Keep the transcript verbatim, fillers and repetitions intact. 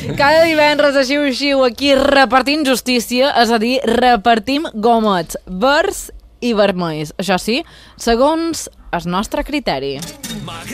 Cada divendres així o així aquí repartint justícia, és a dir, repartim gomets verds i vermells. Això sí, segons el nostre criteri.